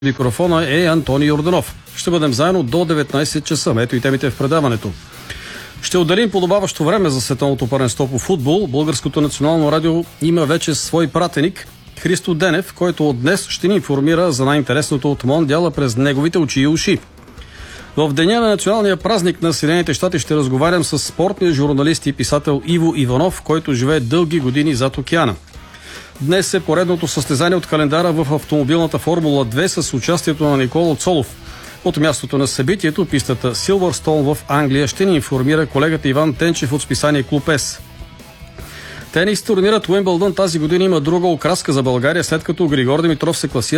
Микрофона е Антони Йорданов. Ще бъдем заедно до 19 часа. Ето и темите в предаването. Ще отделим подобаващо време за световното първенство по футбол. Българското национално радио има вече свой пратеник Христо Денев, който от днес ще ни информира за най-интересното от мондиала през неговите очи и уши. В деня на националния празник на Съединените щати ще разговарям с спортния журналист и писател Иво Иванов, който живее дълги години зад океана. Днес е поредното състезание от календара в автомобилната Формула 2 с участието на Никола Цолов. От мястото на събитието, пистата Силвърстоун в Англия, ще ни информира колегата Иван Тенчев от списание Клуб С. Тенис турнирът Уимбълдън тази година има друга окраска за България, след като Григор Димитров се класира